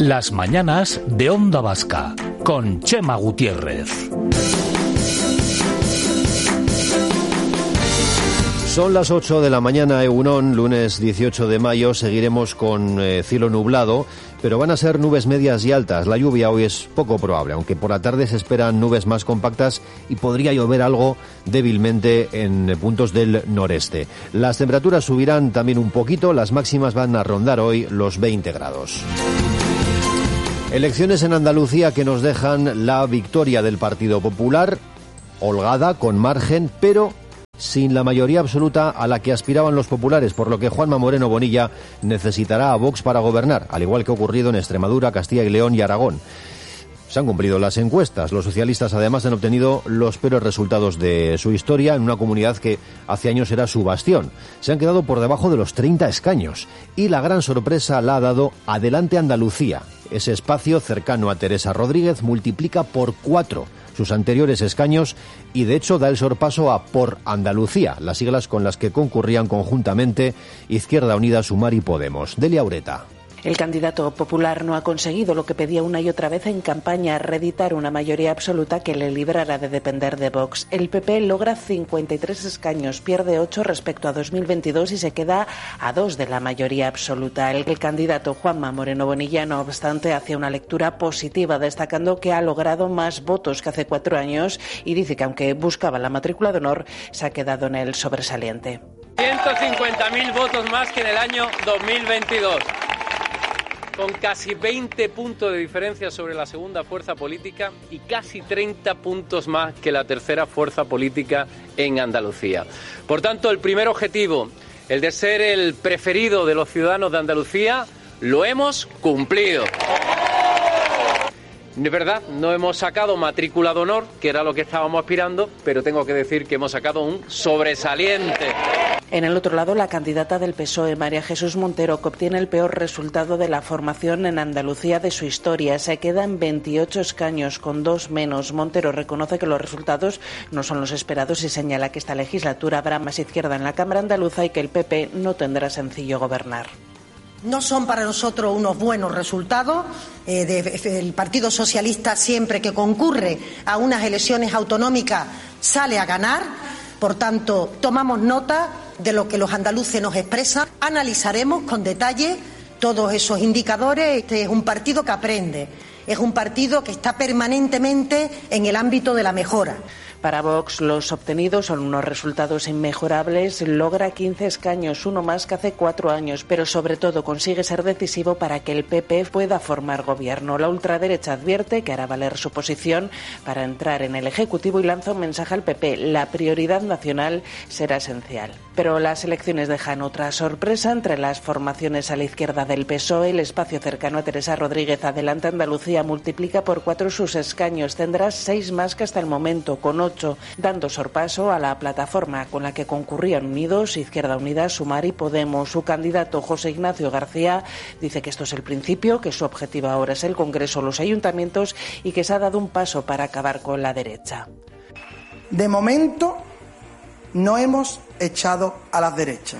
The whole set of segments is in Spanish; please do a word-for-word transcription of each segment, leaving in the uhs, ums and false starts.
Las mañanas de Onda Vasca, con Chema Gutiérrez. Son las ocho de la mañana, Egunon, lunes dieciocho de mayo. Seguiremos con eh, cielo nublado, pero van a ser nubes medias y altas. La lluvia hoy es poco probable, aunque por la tarde se esperan nubes más compactas y podría llover algo débilmente en puntos del noreste. Las temperaturas subirán también un poquito, las máximas van a rondar hoy los veinte grados. Elecciones en Andalucía que nos dejan la victoria del Partido Popular, holgada, con margen, pero sin la mayoría absoluta a la que aspiraban los populares, por lo que Juanma Moreno Bonilla necesitará a Vox para gobernar, al igual que ha ocurrido en Extremadura, Castilla y León y Aragón. Se han cumplido las encuestas. Los socialistas además han obtenido los peores resultados de su historia en una comunidad que hace años era su bastión. Se han quedado por debajo de los treinta escaños y la gran sorpresa la ha dado Adelante Andalucía. Ese espacio cercano a Teresa Rodríguez multiplica por cuatro sus anteriores escaños y de hecho da el sorpaso a Por Andalucía, las siglas con las que concurrían conjuntamente Izquierda Unida, Sumar y Podemos. Delia Ureta. El candidato popular no ha conseguido lo que pedía una y otra vez en campaña, reeditar una mayoría absoluta que le librara de depender de Vox. El P P logra cincuenta y tres escaños, pierde ocho respecto a dos mil veintidós y se queda a dos de la mayoría absoluta. El, el candidato Juanma Moreno Bonilla, no obstante, hace una lectura positiva, destacando que ha logrado más votos que hace cuatro años y dice que aunque buscaba la matrícula de honor, se ha quedado en el sobresaliente. ciento cincuenta mil votos más que en el año dos mil veintidós. Con casi veinte puntos de diferencia sobre la segunda fuerza política y casi treinta puntos más que la tercera fuerza política en Andalucía. Por tanto, el primer objetivo, el de ser el preferido de los ciudadanos de Andalucía, lo hemos cumplido. De verdad, no hemos sacado matrícula de honor, que era lo que estábamos aspirando, pero tengo que decir que hemos sacado un sobresaliente. En el otro lado, la candidata del P S O E, María Jesús Montero, que obtiene el peor resultado de la formación en Andalucía de su historia. Se queda en veintiocho escaños, con dos menos. Montero reconoce que los resultados no son los esperados y señala que esta legislatura habrá más izquierda en la Cámara andaluza y que el P P no tendrá sencillo gobernar. No son para nosotros unos buenos resultados. Eh, de, el Partido Socialista, siempre que concurre a unas elecciones autonómicas, sale a ganar. Por tanto, tomamos nota de lo que los andaluces nos expresan. Analizaremos con detalle todos esos indicadores. Este es un partido que aprende. Es un partido que está permanentemente en el ámbito de la mejora. Para Vox, los obtenidos son unos resultados inmejorables. Logra quince escaños, uno más que hace cuatro años, pero sobre todo consigue ser decisivo para que el P P pueda formar gobierno. La ultraderecha advierte que hará valer su posición para entrar en el Ejecutivo y lanza un mensaje al P P. La prioridad nacional será esencial. Pero las elecciones dejan otra sorpresa. Entre las formaciones a la izquierda del P S O E, el espacio cercano a Teresa Rodríguez, Adelante Andalucía, multiplica por cuatro sus escaños. Tendrá seis más que hasta el momento, con ocho, dando sorpaso a la plataforma con la que concurrían unidos Izquierda Unida, Sumar y Podemos. Su candidato, José Ignacio García, dice que esto es el principio, que su objetivo ahora es el Congreso, los ayuntamientos y que se ha dado un paso para acabar con la derecha. De momento no hemos echado a las derechas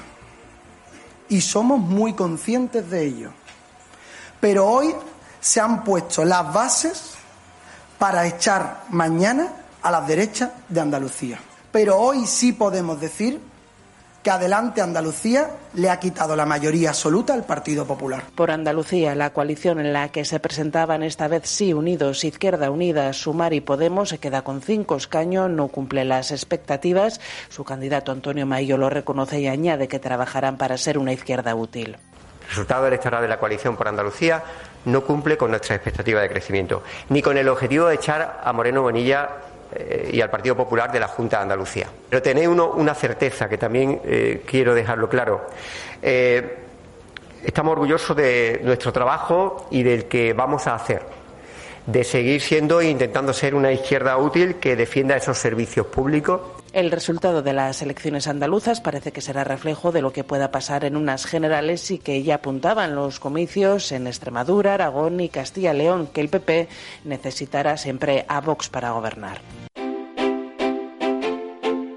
y somos muy conscientes de ello, pero hoy se han puesto las bases para echar mañana a las derechas de Andalucía. Pero hoy sí podemos decir que Adelante Andalucía le ha quitado la mayoría absoluta al Partido Popular. Por Andalucía, la coalición en la que se presentaban esta vez sí unidos, Izquierda Unida, Sumar y Podemos, se queda con cinco escaños, no cumple las expectativas. Su candidato Antonio Maillo lo reconoce y añade que trabajarán para ser una izquierda útil. El resultado electoral de la coalición por Andalucía no cumple con nuestra expectativa de crecimiento, ni con el objetivo de echar a Moreno Bonilla y al Partido Popular de la Junta de Andalucía. Pero tenéis uno, una certeza que también eh, quiero dejarlo claro. Eh, estamos orgullosos de nuestro trabajo y del que vamos a hacer, de seguir siendo e intentando ser una izquierda útil que defienda esos servicios públicos. El resultado de las elecciones andaluzas parece que será reflejo de lo que pueda pasar en unas generales y que ya apuntaban los comicios en Extremadura, Aragón y Castilla y León, que el P P necesitará siempre a Vox para gobernar.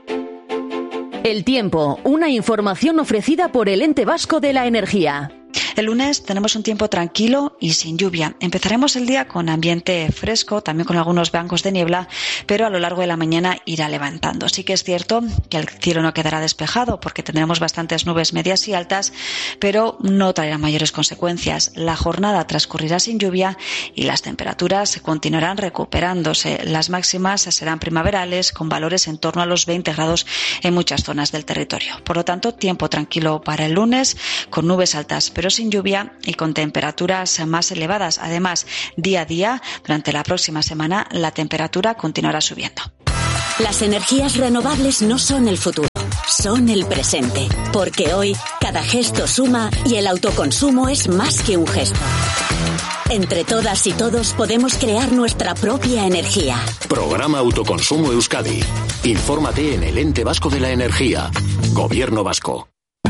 El tiempo, una información ofrecida por el Ente Vasco de la Energía. El lunes tenemos un tiempo tranquilo y sin lluvia. Empezaremos el día con ambiente fresco, también con algunos bancos de niebla, pero a lo largo de la mañana irá levantando. Sí que es cierto que el cielo no quedará despejado porque tendremos bastantes nubes medias y altas, pero no traerá mayores consecuencias. La jornada transcurrirá sin lluvia y las temperaturas continuarán recuperándose. Las máximas serán primaverales con valores en torno a los veinte grados en muchas zonas del territorio. Por lo tanto, tiempo tranquilo para el lunes, con nubes altas pero sin lluvia y con temperaturas más elevadas. Además, día a día, durante la próxima semana, la temperatura continuará subiendo. Las energías renovables no son el futuro, son el presente. Porque hoy, cada gesto suma y el autoconsumo es más que un gesto. Entre todas y todos podemos crear nuestra propia energía. Programa Autoconsumo Euskadi. Infórmate en el Ente Vasco de la Energía. Gobierno Vasco.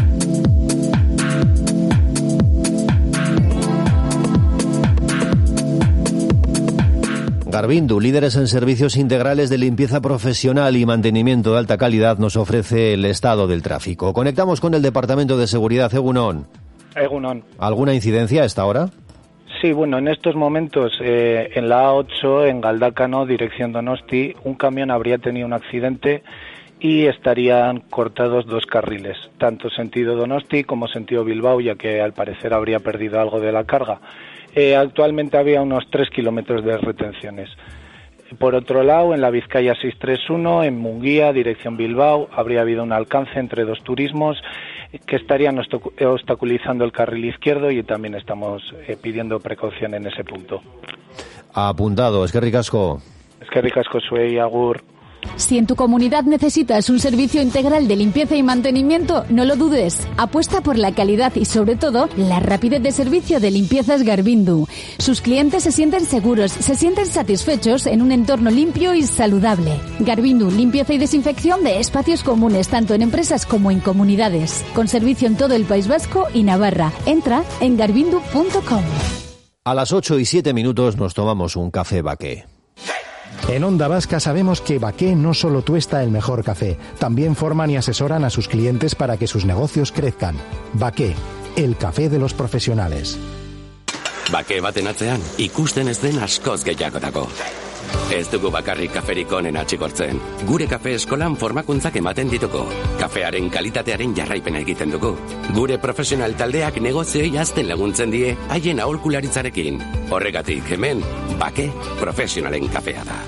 Garvindu, líderes en servicios integrales de limpieza profesional y mantenimiento de alta calidad, nos ofrece el estado del tráfico. Conectamos con el Departamento de Seguridad. Egunon. Egunon. ¿Alguna incidencia a esta hora? Sí, bueno, en estos momentos eh, en la A ocho, en Galdakano, dirección Donosti, un camión habría tenido un accidente y estarían cortados dos carriles, tanto sentido Donosti como sentido Bilbao, ya que al parecer habría perdido algo de la carga. Eh, actualmente había unos tres kilómetros de retenciones. Por otro lado, en la Vizcaya seiscientos treinta y uno, en Munguía, dirección Bilbao, habría habido un alcance entre dos turismos que estarían obstaculizando el carril izquierdo y también estamos eh, pidiendo precaución en ese punto. Apuntado. Es que ricasco. Es que ricasco, Suey, agur. Si en tu comunidad necesitas un servicio integral de limpieza y mantenimiento, no lo dudes. Apuesta por la calidad y, sobre todo, la rapidez de servicio de Limpiezas Garvindu. Sus clientes se sienten seguros, se sienten satisfechos en un entorno limpio y saludable. Garvindu, limpieza y desinfección de espacios comunes, tanto en empresas como en comunidades. Con servicio en todo el País Vasco y Navarra. Entra en garvindu punto com. A las ocho y siete minutos nos tomamos un café Baqué. En Onda Vasca sabemos que Baqué no solo tuesta el mejor café, también forman y asesoran a sus clientes para que sus negocios crezcan. Baqué, el café de los profesionales. Baqué baten atzean, ikusten ez den askoz gehiagotako. Ez dugu bakarrik kaferik onena txikortzen. Gure kafe eskolan formakuntzak ematen dituko. Kafearen kalitatearen jarraipena egiten dugu. Gure profesional taldeak negozioei hazten laguntzen die haien aholkularitzarekin. Horregatik hemen, Baqué profesionalen kafea da.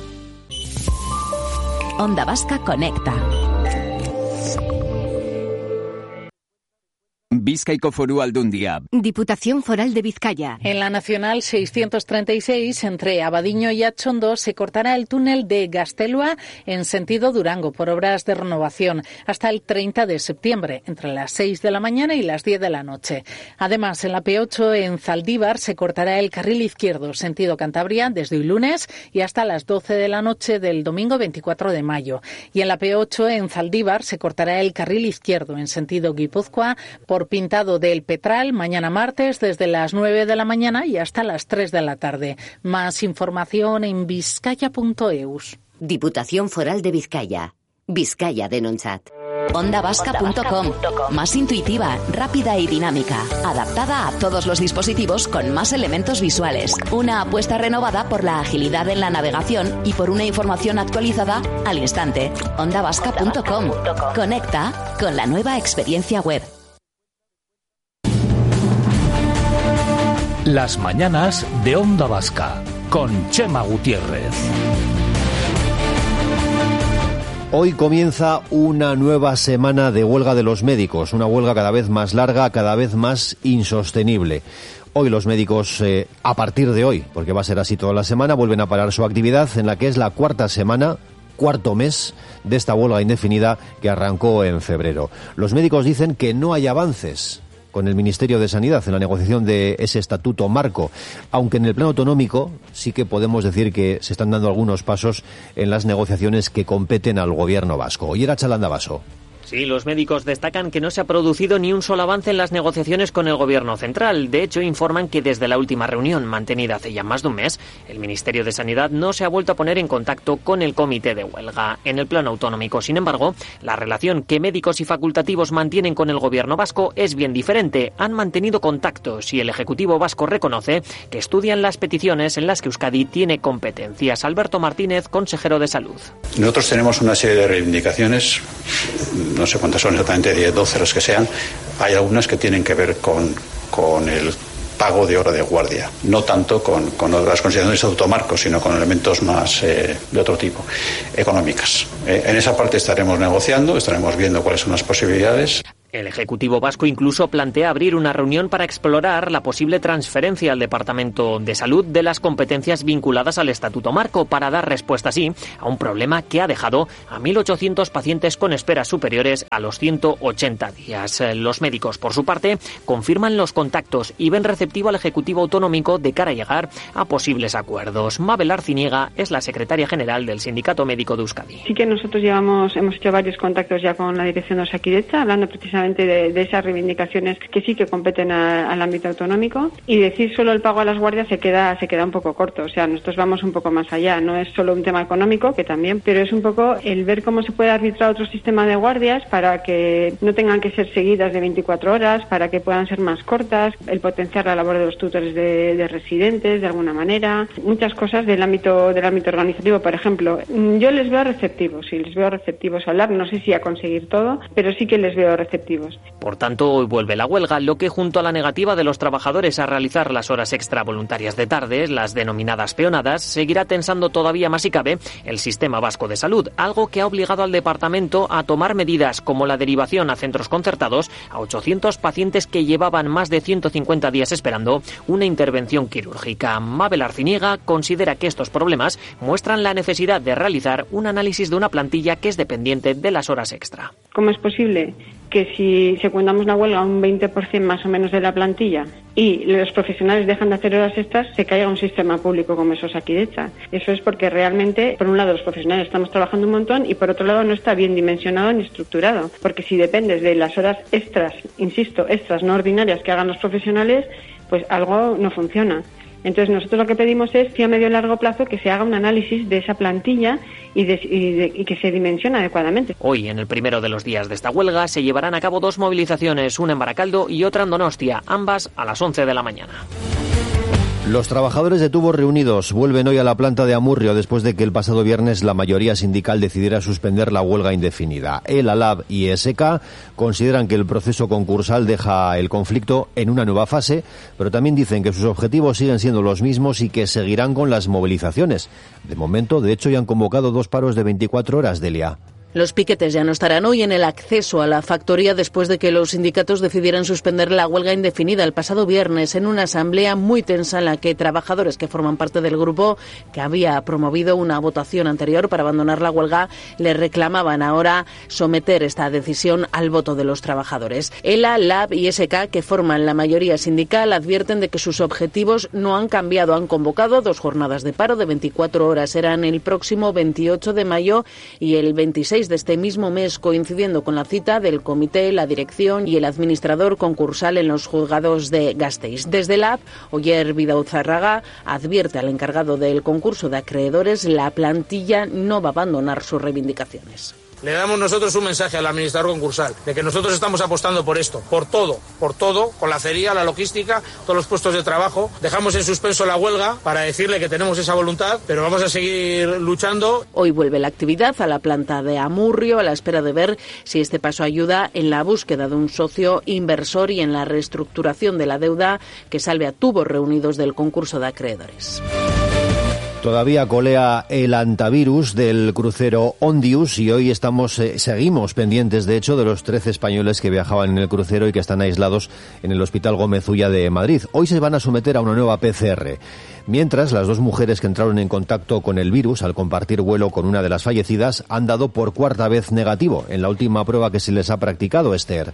Onda Vasca Conecta. Bizkaiko Foru Aldundia. Diputación Foral de Vizcaya. En la Nacional seiscientos treinta y seis, entre Abadiño y Atxondo, se cortará el túnel de Gaztelua en sentido Durango por obras de renovación hasta el treinta de septiembre, entre las seis de la mañana y las diez de la noche. Además, en la P ocho en Zaldívar se cortará el carril izquierdo sentido Cantabria desde hoy lunes y hasta las doce de la noche del domingo veinticuatro de mayo. Y en la P ocho en Zaldívar se cortará el carril izquierdo en sentido Guipúzcoa por Pintado del Petral mañana martes desde las nueve de la mañana y hasta las tres de la tarde. Más información en vizcaya punto eus. Diputación Foral de Vizcaya. Vizcaya denontzat. onda vasca punto com. Más intuitiva, rápida y dinámica. Adaptada a todos los dispositivos con más elementos visuales. Una apuesta renovada por la agilidad en la navegación y por una información actualizada al instante. onda vasca punto com. Conecta con la nueva experiencia web. Las mañanas de Onda Vasca con Chema Gutiérrez. Hoy comienza una nueva semana de huelga de los médicos, una huelga cada vez más larga, cada vez más insostenible. Hoy los médicos, eh, a partir de hoy, porque va a ser así toda la semana, vuelven a parar su actividad en la que es la cuarta semana, cuarto mes de esta huelga indefinida que arrancó en febrero. Los médicos dicen que no hay avances con el Ministerio de Sanidad en la negociación de ese estatuto marco, aunque en el plano autonómico sí que podemos decir que se están dando algunos pasos en las negociaciones que competen al gobierno vasco. Y era Chalanda Baso. Sí, los médicos destacan que no se ha producido ni un solo avance en las negociaciones con el Gobierno central. De hecho, informan que desde la última reunión, mantenida hace ya más de un mes, el Ministerio de Sanidad no se ha vuelto a poner en contacto con el comité de huelga. En el plano autonómico, sin embargo, la relación que médicos y facultativos mantienen con el Gobierno vasco es bien diferente. Han mantenido contactos y el Ejecutivo vasco reconoce que estudian las peticiones en las que Euskadi tiene competencias. Alberto Martínez, consejero de Salud. Nosotros tenemos una serie de reivindicaciones, no sé cuántas son exactamente, diez, doce las que sean. Hay algunas que tienen que ver con, con el pago de hora de guardia, no tanto con, con otras consideraciones de automarco, sino con elementos más eh, de otro tipo, económicas. Eh, en esa parte estaremos negociando, estaremos viendo cuáles son las posibilidades. El Ejecutivo vasco incluso plantea abrir una reunión para explorar la posible transferencia al Departamento de Salud de las competencias vinculadas al Estatuto Marco para dar respuesta así a un problema que ha dejado a mil ochocientos pacientes con esperas superiores a los ciento ochenta días. Los médicos, por su parte, confirman los contactos y ven receptivo al Ejecutivo Autonómico de cara a llegar a posibles acuerdos. Mabel Arciniega es la secretaria general del Sindicato Médico de Euskadi. Sí que nosotros llevamos, hemos hecho varios contactos ya con la dirección de Osakidetza, hablando precisamente De, de esas reivindicaciones que sí que competen a, al ámbito autonómico, y decir solo el pago a las guardias se queda se queda un poco corto. O sea, nosotros vamos un poco más allá. No es solo un tema económico, que también, pero es un poco el ver cómo se puede arbitrar otro sistema de guardias para que no tengan que ser seguidas de veinticuatro horas, para que puedan ser más cortas, el potenciar la labor de los tutores de, de residentes de alguna manera, muchas cosas del ámbito del ámbito organizativo. Por ejemplo, yo les veo receptivos, sí, les veo receptivos a hablar, no sé si a conseguir todo, pero sí que les veo receptivos. Por tanto, hoy vuelve la huelga, lo que junto a la negativa de los trabajadores a realizar las horas extra voluntarias de tarde, las denominadas peonadas, seguirá tensando todavía más si cabe el sistema vasco de salud, algo que ha obligado al departamento a tomar medidas como la derivación a centros concertados a ochocientos pacientes que llevaban más de ciento cincuenta días esperando una intervención quirúrgica. Mabel Arciniega considera que estos problemas muestran la necesidad de realizar un análisis de una plantilla que es dependiente de las horas extra. ¿Cómo es posible que si secundamos la huelga a un veinte por ciento más o menos de la plantilla y los profesionales dejan de hacer horas extras, se caiga un sistema público como es Osakidetza? Eso es porque realmente, por un lado, los profesionales estamos trabajando un montón y por otro lado no está bien dimensionado ni estructurado, porque si dependes de las horas extras, insisto, extras no ordinarias que hagan los profesionales, pues algo no funciona. Entonces nosotros lo que pedimos es que a medio y largo plazo que se haga un análisis de esa plantilla y, de, y, de, y que se dimensione adecuadamente. Hoy, en el primero de los días de esta huelga, se llevarán a cabo dos movilizaciones, una en Baracaldo y otra en Donostia, ambas a las once de la mañana. Los trabajadores de Tubos Reunidos vuelven hoy a la planta de Amurrio después de que el pasado viernes la mayoría sindical decidiera suspender la huelga indefinida. El ALAB y E S K consideran que el proceso concursal deja el conflicto en una nueva fase, pero también dicen que sus objetivos siguen siendo los mismos y que seguirán con las movilizaciones. De momento, de hecho, ya han convocado dos paros de veinticuatro horas, Delia. Los piquetes ya no estarán hoy en el acceso a la factoría después de que los sindicatos decidieran suspender la huelga indefinida el pasado viernes en una asamblea muy tensa en la que trabajadores que forman parte del grupo que había promovido una votación anterior para abandonar la huelga le reclamaban ahora someter esta decisión al voto de los trabajadores. ELA, LAB y E S K, que forman la mayoría sindical, advierten de que sus objetivos no han cambiado. Han convocado dos jornadas de paro de veinticuatro horas. Serán el próximo veintiocho de mayo y el veintiséis de este mismo mes, coincidiendo con la cita del comité, la dirección y el administrador concursal en los juzgados de Gasteiz. Desde LAB, Oyer Bidauzarraga advierte al encargado del concurso de acreedores: la plantilla no va a abandonar sus reivindicaciones. Le damos nosotros un mensaje al administrador concursal de que nosotros estamos apostando por esto, por todo, por todo, con la acería, la logística, todos los puestos de trabajo. Dejamos en suspenso la huelga para decirle que tenemos esa voluntad, pero vamos a seguir luchando. Hoy vuelve la actividad a la planta de Amurrio a la espera de ver si este paso ayuda en la búsqueda de un socio inversor y en la reestructuración de la deuda que salve a Tubos Reunidos del concurso de acreedores. Todavía colea el antivirus del crucero Ondius y hoy estamos eh, seguimos pendientes, de hecho, de los trece españoles que viajaban en el crucero y que están aislados en el Hospital Gómez Ulla de Madrid. Hoy se van a someter a una nueva P C R. Mientras, las dos mujeres que entraron en contacto con el virus al compartir vuelo con una de las fallecidas han dado por cuarta vez negativo en la última prueba que se les ha practicado, Esther.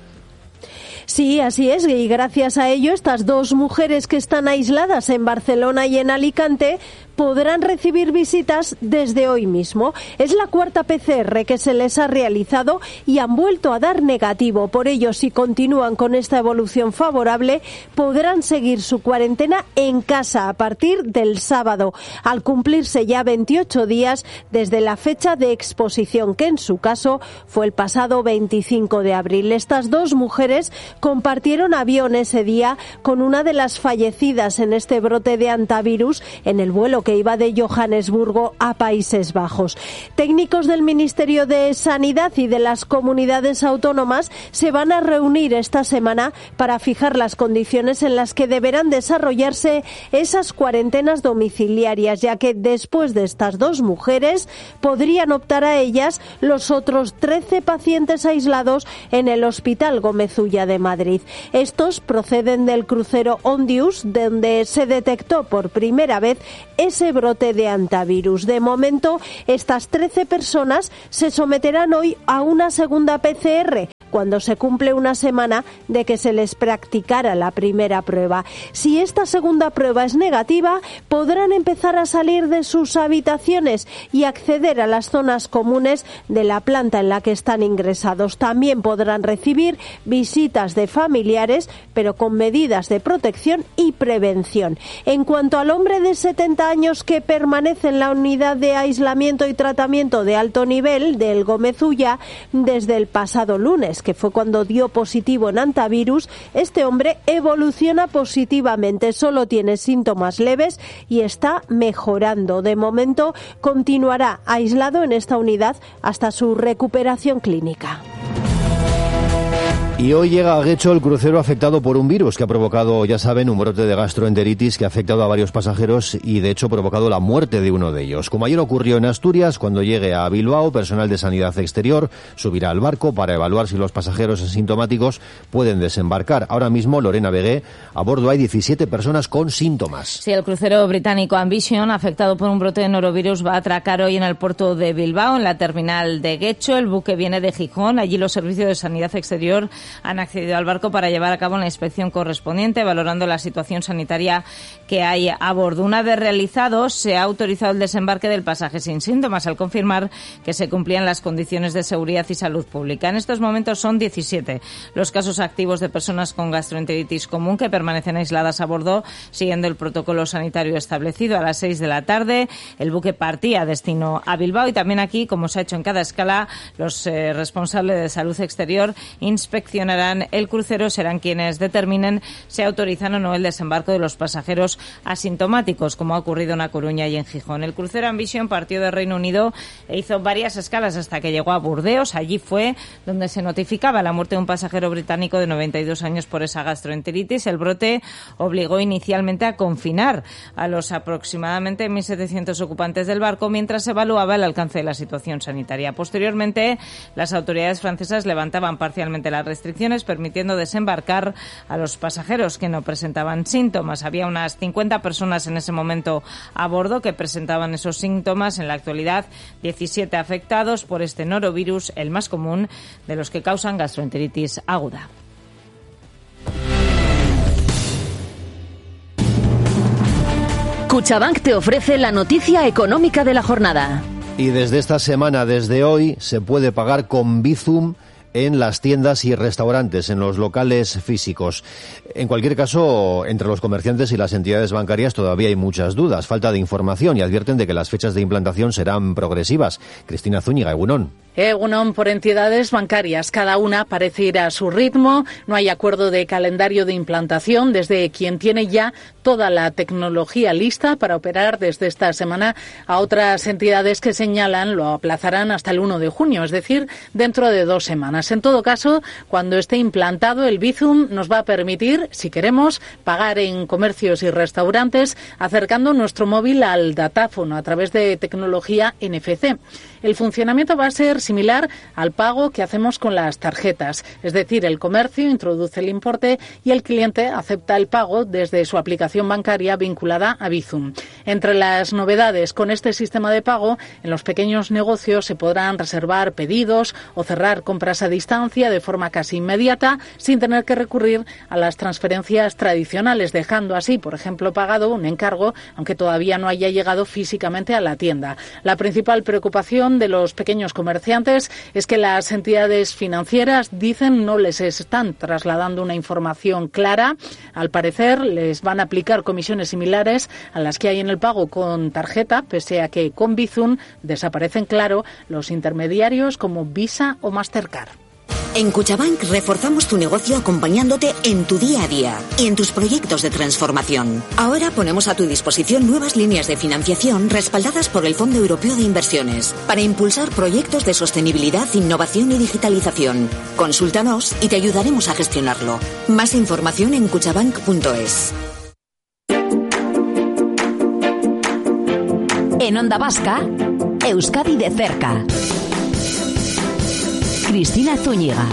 Sí, así es, y gracias a ello estas dos mujeres que están aisladas en Barcelona y en Alicante podrán recibir visitas desde hoy mismo. Es la cuarta P C R que se les ha realizado y han vuelto a dar negativo. Por ello, si continúan con esta evolución favorable, podrán seguir su cuarentena en casa a partir del sábado, al cumplirse ya veintiocho días desde la fecha de exposición, que en su caso fue el pasado veinticinco de abril. Estas dos mujeres compartieron avión ese día con una de las fallecidas en este brote de antivirus en el vuelo que iba de Johannesburgo a Países Bajos. Técnicos del Ministerio de Sanidad y de las comunidades autónomas se van a reunir esta semana para fijar las condiciones en las que deberán desarrollarse esas cuarentenas domiciliarias, ya que después de estas dos mujeres podrían optar a ellas los otros trece pacientes aislados en el Hospital Gómez Ulla de Madrid. Estos proceden del crucero Ondius, donde se detectó por primera vez ese brote de antivirus. De momento, estas trece personas se someterán hoy a una segunda P C R, cuando se cumple una semana de que se les practicara la primera prueba. Si esta segunda prueba es negativa, podrán empezar a salir de sus habitaciones y acceder a las zonas comunes de la planta en la que están ingresados. También podrán recibir visitas de familiares, pero con medidas de protección y prevención. En cuanto al hombre de setenta años que permanece en la unidad de aislamiento y tratamiento de alto nivel del Gómez Ulla desde el pasado lunes, que fue cuando dio positivo en antivirus, este hombre evoluciona positivamente, solo tiene síntomas leves y está mejorando. De momento continuará aislado en esta unidad hasta su recuperación clínica. Y hoy llega a Guecho el crucero afectado por un virus que ha provocado, ya saben, un brote de gastroenteritis que ha afectado a varios pasajeros y, de hecho, ha provocado la muerte de uno de ellos. Como ayer ocurrió en Asturias, cuando llegue a Bilbao, personal de Sanidad Exterior subirá al barco para evaluar si los pasajeros asintomáticos pueden desembarcar. Ahora mismo, Lorena Begué, a bordo hay diecisiete personas con síntomas. Sí, el crucero británico Ambition, afectado por un brote de norovirus, va a atracar hoy en el puerto de Bilbao, en la terminal de Guecho. El buque viene de Gijón. Allí los servicios de Sanidad Exterior han accedido al barco para llevar a cabo la inspección correspondiente, valorando la situación sanitaria que hay a bordo. Una vez realizado, se ha autorizado el desembarque del pasaje sin síntomas, al confirmar que se cumplían las condiciones de seguridad y salud pública. En estos momentos son diecisiete los casos activos de personas con gastroenteritis común que permanecen aisladas a bordo, siguiendo el protocolo sanitario establecido. A las seis de la tarde, el buque partía destino a Bilbao y también aquí, como se ha hecho en cada escala, los eh, responsables de salud exterior inspeccionarán el crucero, serán quienes determinen si autorizan o no el desembarco de los pasajeros asintomáticos, como ha ocurrido en A Coruña y en Gijón. El crucero Ambition partió de Reino Unido e hizo varias escalas hasta que llegó a Burdeos. Allí fue donde se notificaba la muerte de un pasajero británico de noventa y dos años por esa gastroenteritis. El brote obligó inicialmente a confinar a los aproximadamente mil setecientos ocupantes del barco mientras se evaluaba el alcance de la situación sanitaria. Posteriormente, las autoridades francesas levantaban parcialmente las restricciones, permitiendo desembarcar a los pasajeros que no presentaban síntomas. Había unas cincuenta personas en ese momento a bordo que presentaban esos síntomas. En la actualidad, diecisiete afectados por este norovirus, el más común de los que causan gastroenteritis aguda. Cuchabank te ofrece la noticia económica de la jornada. Y desde esta semana, desde hoy, se puede pagar con Bizum en las tiendas y restaurantes, en los locales físicos. En cualquier caso, entre los comerciantes y las entidades bancarias todavía hay muchas dudas, falta de información, y advierten de que las fechas de implantación serán progresivas. Cristina Zúñiga, Egunon. Egunon, por entidades bancarias, cada una parece ir a su ritmo, no hay acuerdo de calendario de implantación, desde quien tiene ya toda la tecnología lista para operar desde esta semana, a otras entidades que señalan lo aplazarán hasta el uno de junio, es decir, dentro de dos semanas. En todo caso, cuando esté implantado, el Bizum nos va a permitir, si queremos, pagar en comercios y restaurantes acercando nuestro móvil al datáfono a través de tecnología N F C. El funcionamiento va a ser similar al pago que hacemos con las tarjetas, es decir, el comercio introduce el importe y el cliente acepta el pago desde su aplicación bancaria vinculada a Bizum. Entre las novedades con este sistema de pago, en los pequeños negocios se podrán reservar pedidos o cerrar compras a distancia de forma casi inmediata sin tener que recurrir a las transferencias tradicionales, dejando así, por ejemplo, pagado un encargo, aunque todavía no haya llegado físicamente a la tienda. La principal preocupación de los pequeños comerciantes es que las entidades financieras dicen no les están trasladando una información clara. Al parecer, les van a aplicar comisiones similares a las que hay en el pago con tarjeta, pese a que con Bizum desaparecen, claro, los intermediarios como Visa o Mastercard. En Cuchabank reforzamos tu negocio acompañándote en tu día a día y en tus proyectos de transformación. Ahora ponemos a tu disposición nuevas líneas de financiación respaldadas por el Fondo Europeo de Inversiones para impulsar proyectos de sostenibilidad, innovación y digitalización. Consúltanos y te ayudaremos a gestionarlo. Más información en cuchabank punto es. En Onda Vasca, Euskadi de cerca. Cristina Zúñiga.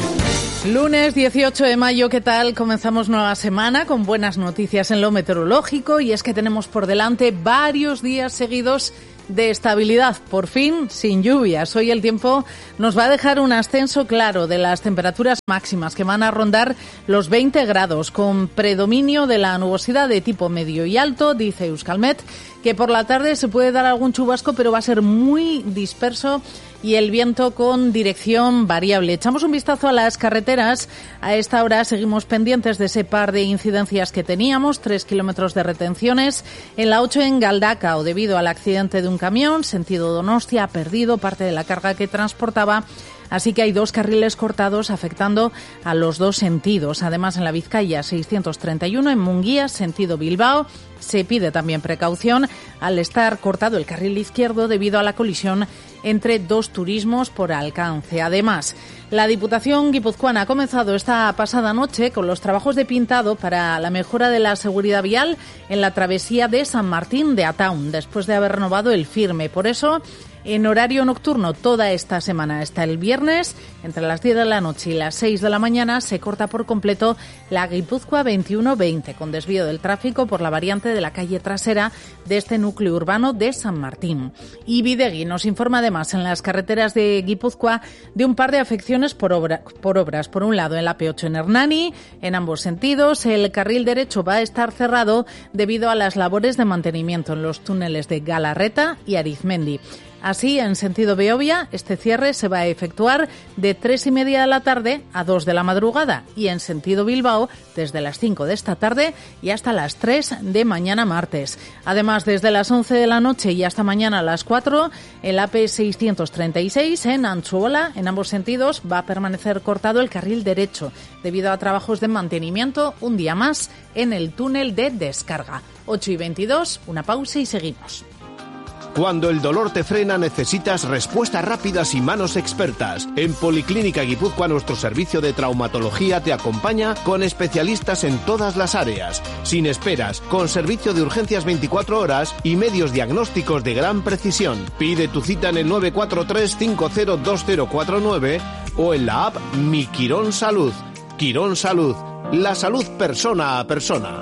Lunes dieciocho de mayo, ¿qué tal? Comenzamos nueva semana con buenas noticias en lo meteorológico y es que tenemos por delante varios días seguidos de estabilidad, por fin sin lluvias. Hoy el tiempo nos va a dejar un ascenso claro de las temperaturas máximas que van a rondar los veinte grados con predominio de la nubosidad de tipo medio y alto, dice Euskalmet, que por la tarde se puede dar algún chubasco pero va a ser muy disperso y el viento con dirección variable. Echamos un vistazo a las carreteras. A esta hora seguimos pendientes de ese par de incidencias que teníamos, tres kilómetros de retenciones. En la ocho en Galdacao, debido al accidente de un camión, sentido Donostia, ha perdido parte de la carga que transportaba. Así que hay dos carriles cortados afectando a los dos sentidos. Además, en la Vizcaya seiscientos treinta y uno, en Munguía, sentido Bilbao, se pide también precaución al estar cortado el carril izquierdo debido a la colisión entre dos turismos por alcance. Además, la Diputación guipuzcoana ha comenzado esta pasada noche con los trabajos de pintado para la mejora de la seguridad vial en la travesía de San Martín de Ataun, después de haber renovado el firme. Por eso, en horario nocturno toda esta semana hasta el viernes, entre las diez de la noche y las seis de la mañana, se corta por completo la Guipúzcoa veintiuno veinte, con desvío del tráfico por la variante de la calle trasera de este núcleo urbano de San Martín. Y Bidegui nos informa además en las carreteras de Guipúzcoa de un par de afecciones por, obra, por obras. Por un lado, en la P ocho en Hernani, en ambos sentidos, el carril derecho va a estar cerrado debido a las labores de mantenimiento en los túneles de Galarreta y Arizmendi. Así, en sentido Beovia, este cierre se va a efectuar de tres y media de la tarde a dos de la madrugada y en sentido Bilbao desde las cinco de esta tarde y hasta las tres de mañana martes. Además, desde las once de la noche y hasta mañana a las cuatro, el A P seiscientos treinta y seis en Antzuola, en ambos sentidos, va a permanecer cortado el carril derecho debido a trabajos de mantenimiento un día más en el túnel de descarga. ocho y veintidós, una pausa y seguimos. Cuando el dolor te frena, necesitas respuestas rápidas y manos expertas. En Policlínica Guipúzcoa, nuestro servicio de traumatología te acompaña con especialistas en todas las áreas, sin esperas, con servicio de urgencias veinticuatro horas y medios diagnósticos de gran precisión. Pide tu cita en el nueve cuatro tres cinco cero dos cero cuatro nueve o en la app Mi Quirón Salud. Quirón Salud, la salud persona a persona.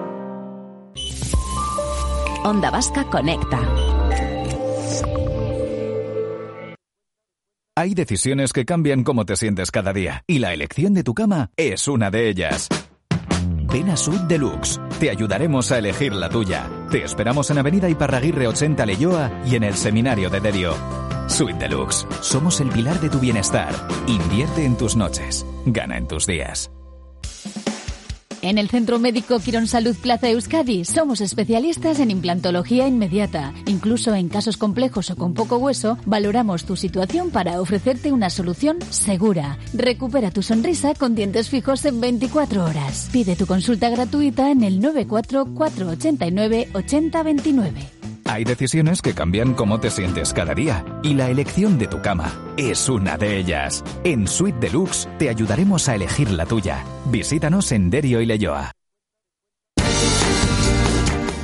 Onda Vasca conecta. Hay decisiones que cambian cómo te sientes cada día, y la elección de tu cama es una de ellas. Ven a Suite Deluxe. Te ayudaremos a elegir la tuya. Te esperamos en Avenida Iparraguirre ochenta Leioa y en el Seminario de Derio. Suite Deluxe. Somos el pilar de tu bienestar. Invierte en tus noches. Gana en tus días. En el Centro Médico Quirón Salud Plaza Euskadi somos especialistas en implantología inmediata. Incluso en casos complejos o con poco hueso, valoramos tu situación para ofrecerte una solución segura. Recupera tu sonrisa con dientes fijos en veinticuatro horas. Pide tu consulta gratuita en el nueve cuatro cuatro ocho nueve ocho cero dos nueve. Hay decisiones que cambian cómo te sientes cada día, y la elección de tu cama es una de ellas. En Suite Deluxe te ayudaremos a elegir la tuya. Visítanos en Derio y Leioa.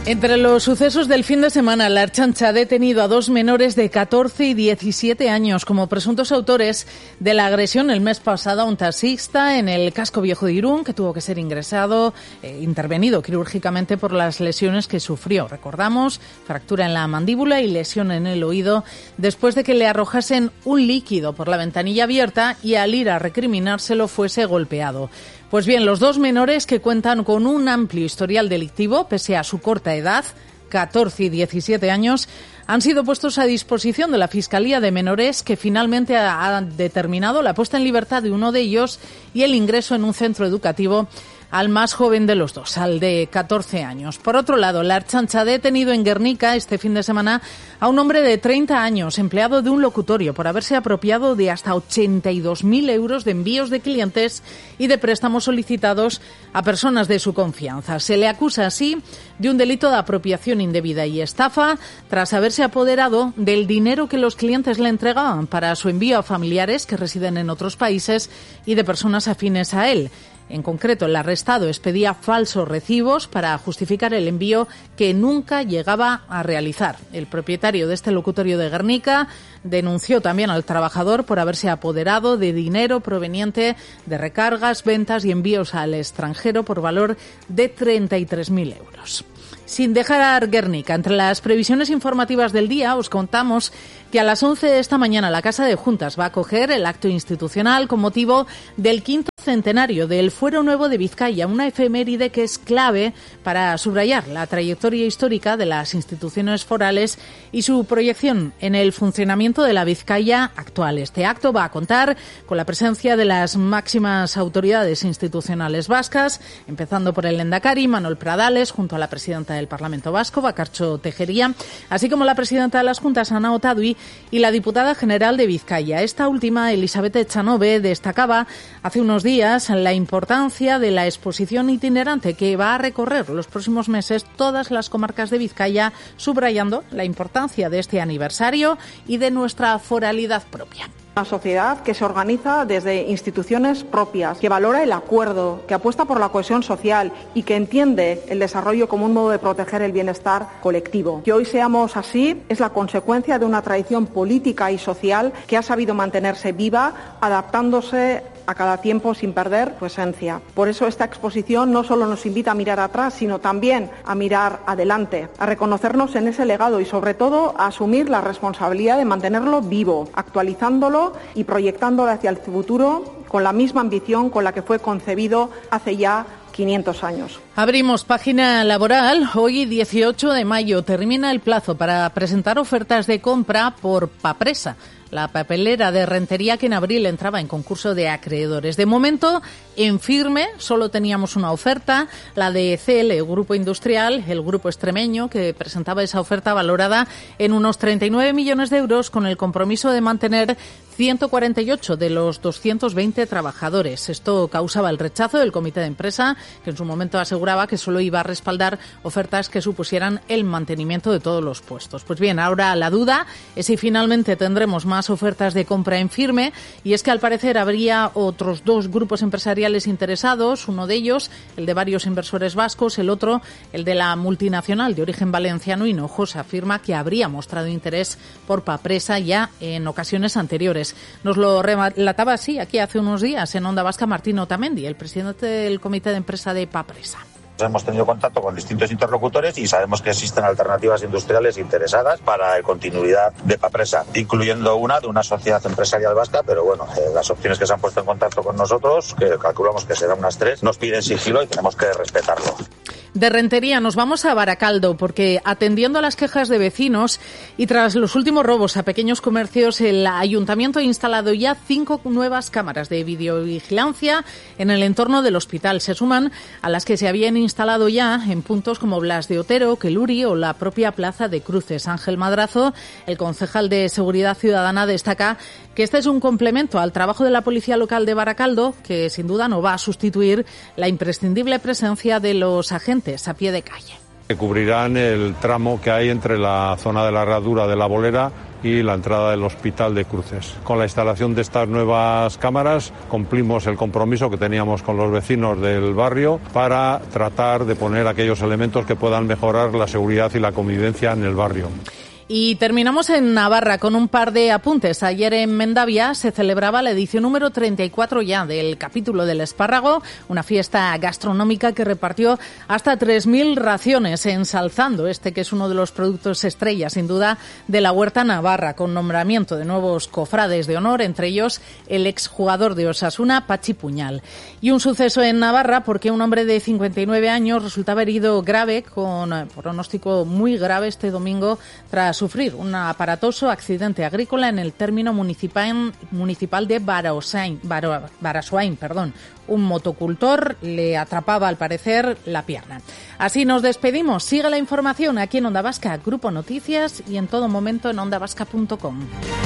Entre los sucesos del fin de semana, la Ertzaintza ha detenido a dos menores de catorce y diecisiete años como presuntos autores de la agresión el mes pasado a un taxista en el casco viejo de Irún, que tuvo que ser ingresado, eh, intervenido quirúrgicamente por las lesiones que sufrió. Recordamos, fractura en la mandíbula y lesión en el oído después de que le arrojasen un líquido por la ventanilla abierta y al ir a recriminárselo fuese golpeado. Pues bien, los dos menores, que cuentan con un amplio historial delictivo, pese a su corta edad, catorce y diecisiete años, han sido puestos a disposición de la Fiscalía de Menores, que finalmente ha determinado la puesta en libertad de uno de ellos y el ingreso en un centro educativo al más joven de los dos, al de catorce años. Por otro lado, la Ertzaintza ha detenido en Guernica este fin de semana a un hombre de treinta años, empleado de un locutorio, por haberse apropiado de hasta ochenta y dos mil euros de envíos de clientes y de préstamos solicitados a personas de su confianza. Se le acusa así de un delito de apropiación indebida y estafa tras haberse apoderado del dinero que los clientes le entregaban para su envío a familiares que residen en otros países y de personas afines a él. En concreto, el arrestado expedía falsos recibos para justificar el envío que nunca llegaba a realizar. El propietario de este locutorio de Guernica denunció también al trabajador por haberse apoderado de dinero proveniente de recargas, ventas y envíos al extranjero por valor de treinta y tres mil euros. Sin dejar Guernica, entre las previsiones informativas del día os contamos que a las once de esta mañana la Casa de Juntas va a acoger el acto institucional con motivo del quinto centenario del Fuero Nuevo de Vizcaya, una efeméride que es clave para subrayar la trayectoria histórica de las instituciones forales y su proyección en el funcionamiento de la Vizcaya actual. Este acto va a contar con la presencia de las máximas autoridades institucionales vascas, empezando por el Lehendakari, Manuel Pradales, junto a la presidenta del Parlamento Vasco, Bakartxo Tejeria, así como la presidenta de las Juntas, Ana Otadui, y la diputada general de Vizcaya. Esta última, Elizabeth Echanove, destacaba hace unos días la importancia de la exposición itinerante que va a recorrer los próximos meses todas las comarcas de Vizcaya, subrayando la importancia de este aniversario y de nuestra foralidad propia. Una sociedad que se organiza desde instituciones propias, que valora el acuerdo, que apuesta por la cohesión social y que entiende el desarrollo como un modo de proteger el bienestar colectivo. Que hoy seamos así es la consecuencia de una tradición política y social que ha sabido mantenerse viva, adaptándose a cada tiempo sin perder su esencia. Por eso esta exposición no solo nos invita a mirar atrás, sino también a mirar adelante, a reconocernos en ese legado y sobre todo a asumir la responsabilidad de mantenerlo vivo, actualizándolo y proyectándolo hacia el futuro con la misma ambición con la que fue concebido hace ya quinientos años. Abrimos página laboral. Hoy, dieciocho de mayo, termina el plazo para presentar ofertas de compra por Papresa, la papelera de Rentería que en abril entraba en concurso de acreedores. De momento, en firme, solo teníamos una oferta, la de C L, Grupo Industrial, el grupo extremeño, que presentaba esa oferta valorada en unos treinta y nueve millones de euros con el compromiso de mantener ciento cuarenta y ocho de los doscientos veinte trabajadores. Esto causaba el rechazo del comité de empresa, que en su momento aseguraba que solo iba a respaldar ofertas que supusieran el mantenimiento de todos los puestos. Pues bien, ahora la duda es si finalmente tendremos más ofertas de compra en firme, y es que al parecer habría otros dos grupos empresariales interesados, uno de ellos el de varios inversores vascos, el otro el de la multinacional de origen valenciano Hinojosa. Afirma que habría mostrado interés por Papresa ya en ocasiones anteriores. Nos lo relataba así aquí hace unos días en Onda Vasca Martín Otamendi, el presidente del comité de empresa de Papresa. Hemos tenido contacto con distintos interlocutores y sabemos que existen alternativas industriales interesadas para la continuidad de Papresa, incluyendo una de una sociedad empresarial vasca, pero bueno, eh, las opciones que se han puesto en contacto con nosotros, que calculamos que serán unas tres, nos piden sigilo y tenemos que respetarlo. De Rentería nos vamos a Baracaldo, porque atendiendo a las quejas de vecinos y tras los últimos robos a pequeños comercios, el ayuntamiento ha instalado ya cinco nuevas cámaras de videovigilancia en el entorno del hospital. Se suman a las que se habían instalado ya en puntos como Blas de Otero, Queluri o la propia Plaza de Cruces. Ángel Madrazo, el concejal de Seguridad Ciudadana, destaca que este es un complemento al trabajo de la Policía Local de Baracaldo, que sin duda no va a sustituir la imprescindible presencia de los agentes a pie de calle. Que cubrirán el tramo que hay entre la zona de la herradura de la Bolera y la entrada del Hospital de Cruces. Con la instalación de estas nuevas cámaras cumplimos el compromiso que teníamos con los vecinos del barrio para tratar de poner aquellos elementos que puedan mejorar la seguridad y la convivencia en el barrio. Y terminamos en Navarra con un par de apuntes. Ayer en Mendavia se celebraba la edición número treinta y cuatro ya del capítulo del espárrago, una fiesta gastronómica que repartió hasta tres mil raciones, ensalzando este que es uno de los productos estrella, sin duda, de la huerta navarra, con nombramiento de nuevos cofrades de honor, entre ellos el exjugador de Osasuna, Pachi Puñal. Y un suceso en Navarra porque un hombre de cincuenta y nueve años resultaba herido grave, con pronóstico muy grave este domingo, tras sufrir un aparatoso accidente agrícola en el término municipal, municipal de Barasoain, Barasoain, perdón. Un motocultor le atrapaba, al parecer, la pierna. Así nos despedimos. Sigue la información aquí en Onda Vasca, Grupo Noticias, y en todo momento en onda vasca punto com.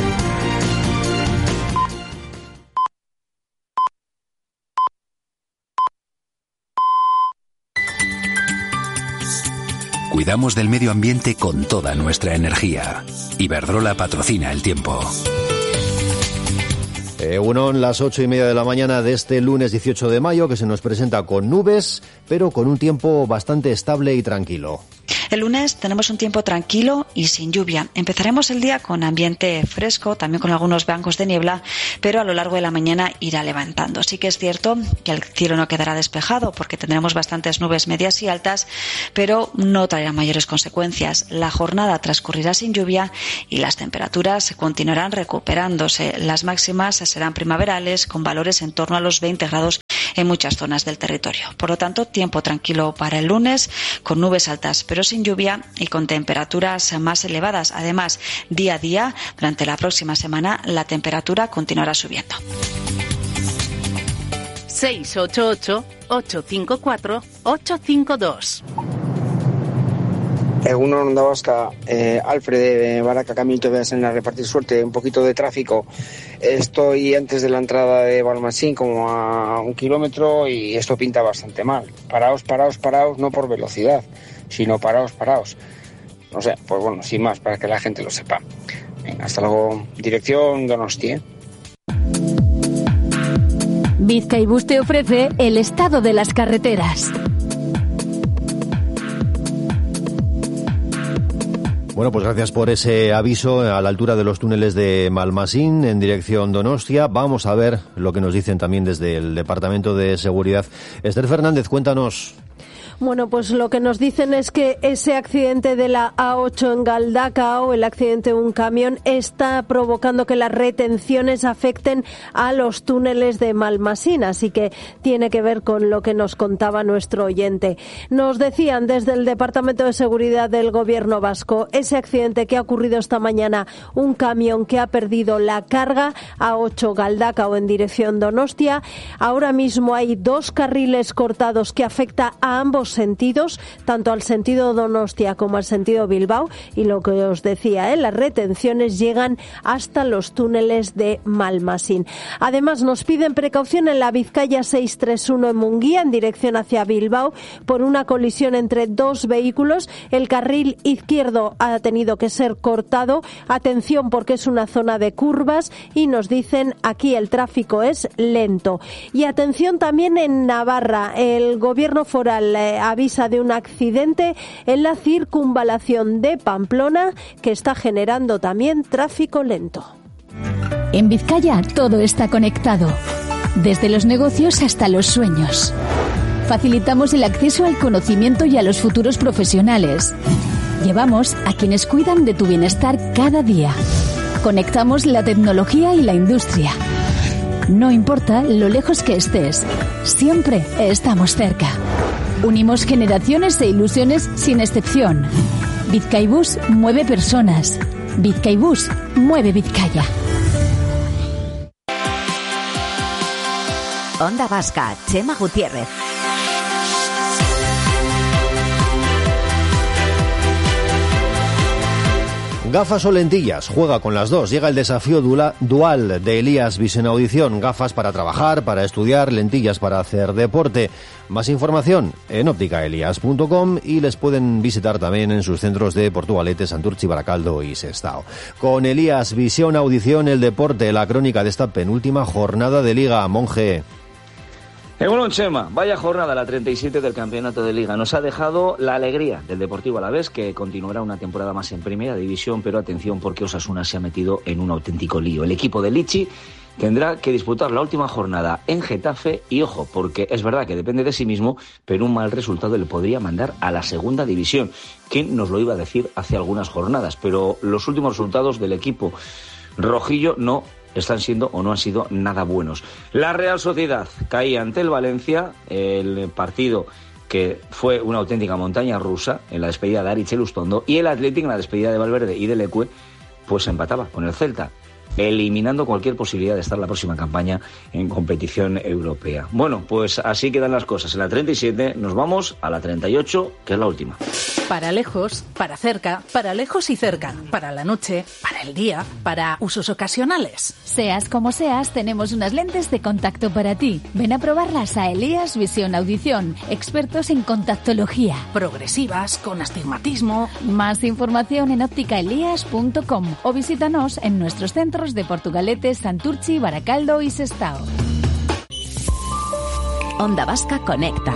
Cuidamos del medio ambiente con toda nuestra energía. Iberdrola patrocina el tiempo. Eh, uno en las ocho y media de la mañana de este lunes dieciocho de mayo, que se nos presenta con nubes, pero con un tiempo bastante estable y tranquilo. El lunes tenemos un tiempo tranquilo y sin lluvia. Empezaremos el día con ambiente fresco, también con algunos bancos de niebla, pero a lo largo de la mañana irá levantando. Sí que es cierto que el cielo no quedará despejado porque tendremos bastantes nubes medias y altas, pero no traerá mayores consecuencias. La jornada transcurrirá sin lluvia y las temperaturas continuarán recuperándose. Las máximas serán primaverales, con valores en torno a los veinte grados en muchas zonas del territorio. Por lo tanto, tiempo tranquilo para el lunes, con nubes altas pero sin lluvia y con temperaturas más elevadas. Además, día a día, durante la próxima semana, la temperatura continuará subiendo. seis ocho ocho, ocho cinco cuatro, ocho cinco dos. Egunon, Onda Vasca, eh, Alfred de Baraca Camito de a repartir suerte, un poquito de tráfico. Estoy antes de la entrada de Balmasín, como a un kilómetro, y esto pinta bastante mal. Paraos, paraos, paraos, no por velocidad, sino paraos, paraos. No sé, pues bueno, sin más, para que la gente lo sepa. Venga, hasta luego. Dirección Donostia. Bizkaibus te ofrece el estado de las carreteras. Bueno, pues gracias por ese aviso a la altura de los túneles de Malmasín en dirección Donostia. Vamos a ver lo que nos dicen también desde el Departamento de Seguridad. Esther Fernández, cuéntanos. Bueno, pues lo que nos dicen es que ese accidente de la A ocho en Galdacao, el accidente de un camión, está provocando que las retenciones afecten a los túneles de Malmasín, así que tiene que ver con lo que nos contaba nuestro oyente. Nos decían desde el Departamento de Seguridad del Gobierno vasco, ese accidente que ha ocurrido esta mañana, un camión que ha perdido la carga, A ocho Galdacao en dirección Donostia. Ahora mismo hay dos carriles cortados que afecta a ambos sentidos, tanto al sentido Donostia como al sentido Bilbao, y lo que os decía, ¿eh? las retenciones llegan hasta los túneles de Malmasín. Además, nos piden precaución en la Vizcaya seiscientos treinta y uno en Munguía, en dirección hacia Bilbao, por una colisión entre dos vehículos. El carril izquierdo ha tenido que ser cortado. Atención, porque es una zona de curvas, y nos dicen aquí el tráfico es lento. Y atención también en Navarra, el gobierno foral eh, avisa de un accidente en la circunvalación de Pamplona que está generando también tráfico lento. En Vizcaya todo está conectado, desde los negocios hasta los sueños. Facilitamos el acceso al conocimiento y a los futuros profesionales. Llevamos a quienes cuidan de tu bienestar cada día. Conectamos la tecnología y la industria. No importa lo lejos que estés, siempre estamos cerca. Unimos generaciones e ilusiones sin excepción. Bizkaibus mueve personas. Bizkaibus mueve Vizcaya. Onda Vasca, Chema Gutiérrez. Gafas o lentillas, juega con las dos. Llega el desafío dual de Elías Visión Audición. Gafas para trabajar, para estudiar, lentillas para hacer deporte. Más información en óptica elias punto com y les pueden visitar también en sus centros de Portugalete, Santurchi, Baracaldo y Sestao. Con Elías Visión Audición, el deporte, la crónica de esta penúltima jornada de Liga. Monje. Egunon, Chema, vaya jornada, la treinta y siete del campeonato de Liga. Nos ha dejado la alegría del Deportivo Alavés, que continuará una temporada más en Primera División, pero atención porque Osasuna se ha metido en un auténtico lío. El equipo de Lichi tendrá que disputar la última jornada en Getafe y, ojo, porque es verdad que depende de sí mismo, pero un mal resultado le podría mandar a la Segunda División. ¿Quién nos lo iba a decir hace algunas jornadas? Pero los últimos resultados del equipo rojillo no están siendo o no han sido nada buenos. La Real Sociedad caía ante el Valencia, el partido que fue una auténtica montaña rusa en la despedida de Aritz Elustondo, y el Athletic en la despedida de Valverde y de Leque pues empataba con el Celta, eliminando cualquier posibilidad de estar la próxima campaña en competición europea. Bueno, pues así quedan las cosas. En la treinta y siete nos vamos a la treinta y ocho, que es la última. Para lejos, para cerca, para lejos y cerca, para la noche, para el día, para usos ocasionales. Seas como seas, tenemos unas lentes de contacto para ti. Ven a probarlas a Elías Visión Audición, expertos en contactología. Progresivas, con astigmatismo. Más información en óptica elias punto com o visítanos en nuestros centros de Portugalete, Santurchi, Baracaldo y Sestao. Onda Vasca Conecta.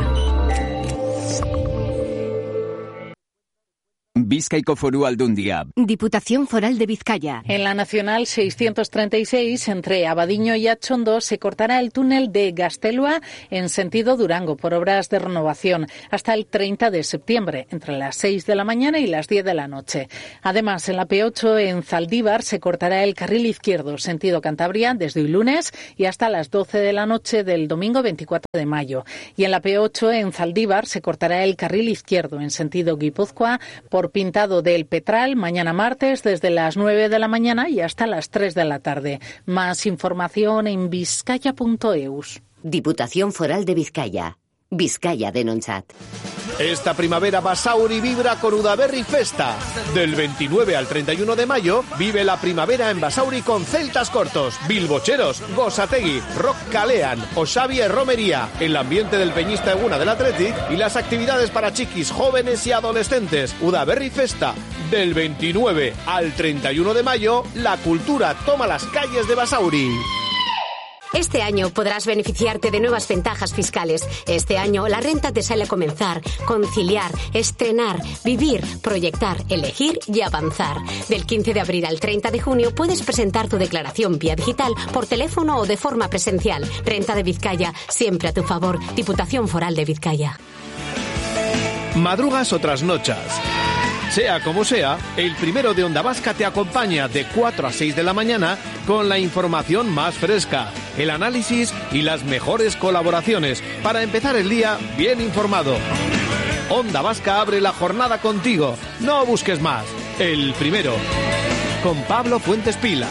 Bizkaiko Foru Aldundia. Diputación Foral de Vizcaya. En la Nacional seiscientos treinta y seis, entre Abadiño y Atxondo, se cortará el túnel de Gaztelua en sentido Durango por obras de renovación hasta el treinta de septiembre, entre las seis de la mañana y las diez de la noche. Además, en la P ocho en Zaldívar se cortará el carril izquierdo sentido Cantabria desde hoy lunes y hasta las doce de la noche del domingo veinticuatro de mayo. Y en la P ocho en Zaldívar se cortará el carril izquierdo en sentido Guipúzcoa por Pintado del Petral mañana martes desde las nueve de la mañana y hasta las tres de la tarde. Más información en vizcaya punto eus. Diputación Foral de Vizcaya. Vizcaya denontzat. Esta primavera Basauri vibra con Udaberri Festa. Del veintinueve al treinta y uno de mayo vive la primavera en Basauri con celtas cortos, bilbocheros, gozategui, rock kalean o Xavier Romería, el ambiente del peñista Eguna del Athletic y las actividades para chiquis, jóvenes y adolescentes. Udaberri Festa. Del veintinueve al treinta y uno de mayo, la cultura toma las calles de Basauri. Este año podrás beneficiarte de nuevas ventajas fiscales. Este año la renta te sale a comenzar, conciliar, estrenar, vivir, proyectar, elegir y avanzar. Del quince de abril al treinta de junio puedes presentar tu declaración vía digital, por teléfono o de forma presencial. Renta de Vizcaya, siempre a tu favor. Diputación Foral de Vizcaya. Madrugas o trasnochas. Sea como sea, el primero de Onda Vasca te acompaña de cuatro a seis de la mañana con la información más fresca, el análisis y las mejores colaboraciones para empezar el día bien informado. Onda Vasca abre la jornada contigo. No busques más. El primero. Con Pablo Fuentes Pila.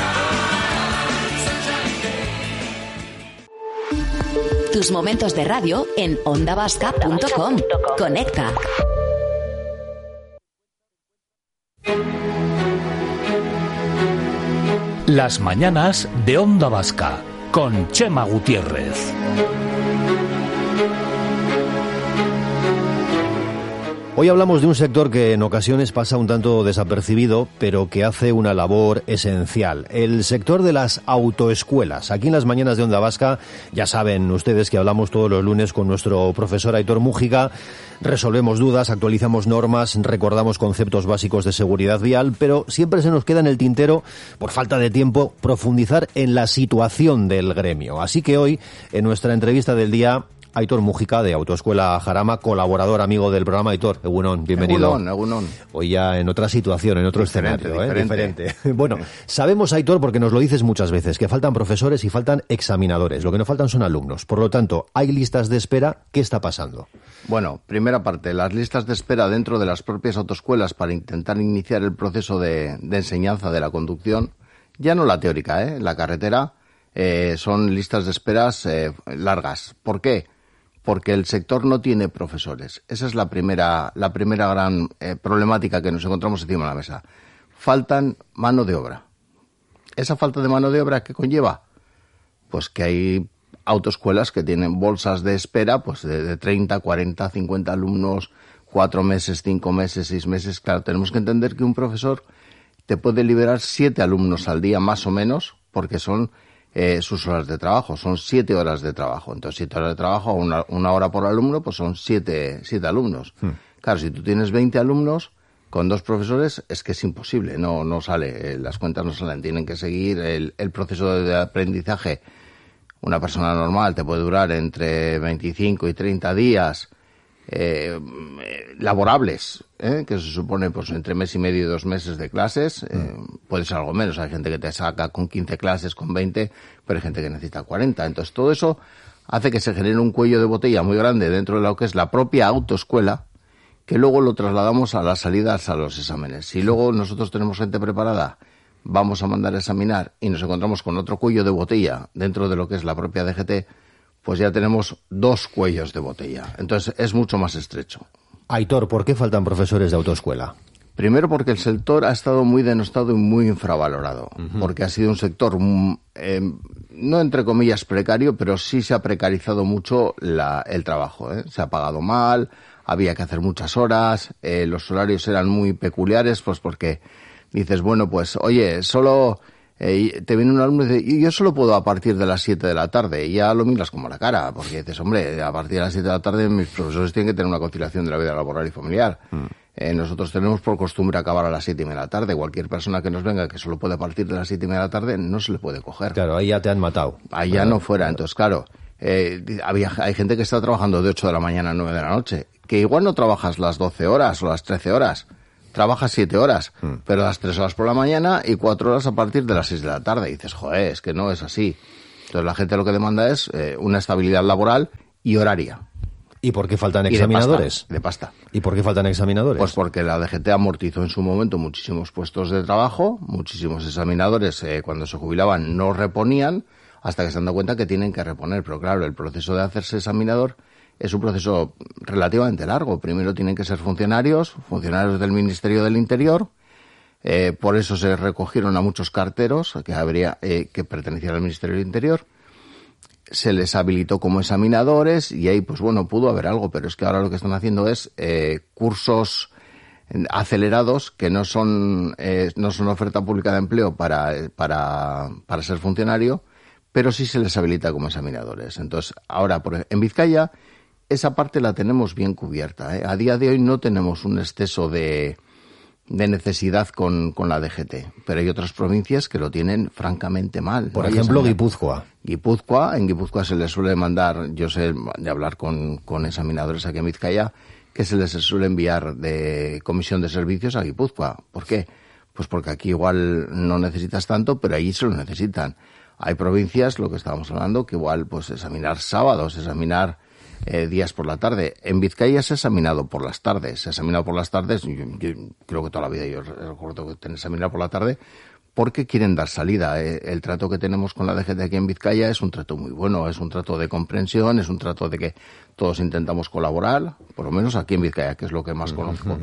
Tus momentos de radio en onda vasca punto com. Conecta. Las mañanas de Onda Vasca con Chema Gutiérrez. Hoy hablamos de un sector que en ocasiones pasa un tanto desapercibido, pero que hace una labor esencial. El sector de las autoescuelas. Aquí en las mañanas de Onda Vasca, ya saben ustedes que hablamos todos los lunes con nuestro profesor Aitor Mújica. Resolvemos dudas, actualizamos normas, recordamos conceptos básicos de seguridad vial, pero siempre se nos queda en el tintero, por falta de tiempo, profundizar en la situación del gremio. Así que hoy, en nuestra entrevista del día, Aitor Mújica, de Autoescuela Jarama, colaborador, amigo del programa. Aitor, egunon, bienvenido. Egunon, egunon. Hoy ya en otra situación, en otro diferente, escenario, ¿eh? diferente. diferente. Bueno, sabemos, Aitor, porque nos lo dices muchas veces, que faltan profesores y faltan examinadores. Lo que no faltan son alumnos. Por lo tanto, hay listas de espera. ¿Qué está pasando? Bueno, primera parte, las listas de espera dentro de las propias autoescuelas para intentar iniciar el proceso de, de enseñanza de la conducción, ya no la teórica, ¿eh? La carretera, eh, son listas de esperas eh, largas. ¿Por qué? Porque el sector no tiene profesores. Esa es la primera, la primera gran eh, problemática que nos encontramos encima de la mesa. faltan mano de obra. ¿Esa falta de mano de obra qué conlleva? Pues que hay autoescuelas que tienen bolsas de espera pues de, de treinta, cuarenta, cincuenta alumnos, cuatro meses, cinco meses, seis meses. Claro, tenemos que entender que un profesor te puede liberar siete alumnos al día más o menos, porque son eh, sus horas de trabajo, son siete horas de trabajo. Entonces, siete horas de trabajo, una, una hora por alumno, pues son siete, siete alumnos. Hmm. Claro, si tú tienes veinte alumnos, con dos profesores es que es imposible, no, no sale, eh, las cuentas no salen, tienen que seguir el, el proceso de aprendizaje. Una persona normal te puede durar entre veinticinco y treinta días eh, laborables, ¿eh? que se supone pues entre mes y medio y dos meses de clases, eh, mm. puede ser algo menos, hay gente que te saca con quince clases, con veinte, pero hay gente que necesita cuarenta. Entonces todo eso hace que se genere un cuello de botella muy grande dentro de lo que es la propia autoescuela, que luego lo trasladamos a las salidas a los exámenes. Si luego nosotros tenemos gente preparada, vamos a mandar a examinar y nos encontramos con otro cuello de botella dentro de lo que es la propia D G T, pues ya tenemos dos cuellos de botella. Entonces es mucho más estrecho. Aitor, ¿por qué faltan profesores de autoescuela? Primero porque el sector ha estado muy denostado y muy infravalorado, uh-huh. porque ha sido un sector, eh, no entre comillas precario, pero sí se ha precarizado mucho la, el trabajo, ¿eh? Se ha pagado mal, había que hacer muchas horas, eh, los horarios eran muy peculiares, pues porque dices, bueno, pues oye, solo eh, te viene un alumno y dice, yo solo puedo a partir de las siete de la tarde, y ya lo miras como la cara, porque dices, hombre, a partir de las siete de la tarde mis profesores tienen que tener una conciliación de la vida laboral y familiar. Mm. Eh, nosotros tenemos por costumbre acabar a las siete y media de la tarde. Cualquier persona que nos venga que solo puede a partir de las siete y media de la tarde no se le puede coger. Claro, ahí ya te han matado. Ahí ya no fuera. Entonces, claro, eh, había, hay gente que está trabajando de ocho de la mañana a nueve de la noche, que igual no trabajas las doce horas o las trece horas, trabajas siete horas, mm. pero das tres horas por la mañana y cuatro horas a partir de las seis de la tarde. Y dices, joder, es que no es así. Entonces la gente lo que demanda es eh, una estabilidad laboral y horaria. ¿Y por qué faltan examinadores? De pasta, de pasta. ¿Y por qué faltan examinadores? Pues porque la D G T amortizó en su momento muchísimos puestos de trabajo, muchísimos examinadores eh, cuando se jubilaban no reponían, hasta que se han dado cuenta que tienen que reponer. Pero claro, el proceso de hacerse examinador es un proceso relativamente largo. Primero tienen que ser funcionarios, funcionarios del Ministerio del Interior, eh, por eso se recogieron a muchos carteros que, habría, eh, que pertenecían al Ministerio del Interior. Se les habilitó como examinadores y ahí, pues bueno, pudo haber algo, pero es que ahora lo que están haciendo es eh, cursos acelerados que no son eh, no son oferta pública de empleo para, para, para ser funcionario, pero sí se les habilita como examinadores. Entonces, ahora, por, en Vizcaya, esa parte la tenemos bien cubierta, ¿eh? A día de hoy no tenemos un exceso de... de necesidad con, con la D G T, pero hay otras provincias que lo tienen francamente mal. Por ejemplo, Guipúzcoa. Guipúzcoa, en Guipúzcoa se les suele mandar, yo sé de hablar con, con examinadores aquí en Vizcaya, que se les suele enviar de comisión de servicios a Guipúzcoa. ¿Por qué? Pues porque aquí igual no necesitas tanto, pero allí se lo necesitan. Hay provincias, lo que estábamos hablando, que igual pues examinar sábados, examinar Eh, días por la tarde. En Vizcaya se ha examinado por las tardes. Se ha examinado por las tardes, yo, yo creo que toda la vida yo recuerdo que tener examinado por la tarde, porque quieren dar salida. Eh, el trato que tenemos con la D G T aquí en Vizcaya es un trato muy bueno, es un trato de comprensión, es un trato de que todos intentamos colaborar, por lo menos aquí en Vizcaya, que es lo que más conozco.